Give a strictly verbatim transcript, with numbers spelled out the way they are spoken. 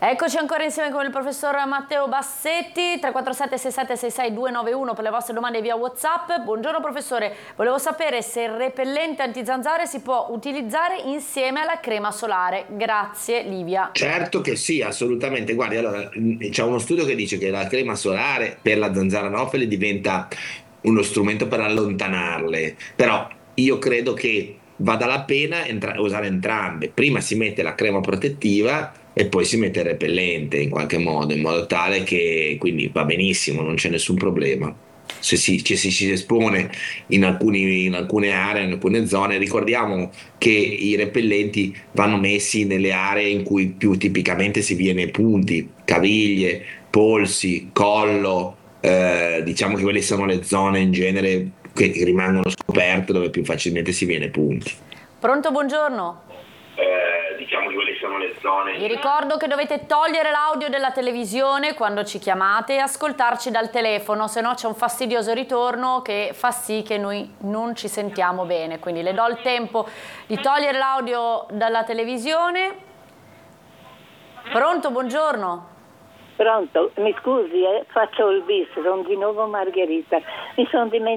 Eccoci ancora insieme con il professor Matteo Bassetti, tre quattro sette sei sette sei sei due nove uno per le vostre domande via WhatsApp. Buongiorno professore, volevo sapere se il repellente antizanzare si può utilizzare insieme alla crema solare. Grazie Livia. Certo che sì, assolutamente. Guardi, allora, mh, c'è uno studio che dice che la crema solare per la zanzara anofele diventa uno strumento per allontanarle, però io credo che vada la pena entra- usare entrambe. Prima si mette la crema protettiva e poi si mette il repellente in qualche modo, in modo tale che quindi va benissimo, non c'è nessun problema. Se si, ci si, si espone in alcuni- in alcune aree, in alcune zone, ricordiamo che i repellenti vanno messi nelle aree in cui più tipicamente si viene punti, caviglie, polsi, collo, eh, diciamo che quelle sono le zone in genere che rimangono scoperte dove più facilmente si viene punti. Pronto, buongiorno. Eh, diciamo che quelle sono le zone. Vi ricordo che dovete togliere l'audio della televisione quando ci chiamate e ascoltarci dal telefono, se no c'è un fastidioso ritorno che fa sì che noi non ci sentiamo bene. Quindi le do il tempo di togliere l'audio dalla televisione. Pronto, buongiorno. Pronto, mi scusi, eh, faccio il bis, sono di nuovo Margherita. Mi sono dimenticato.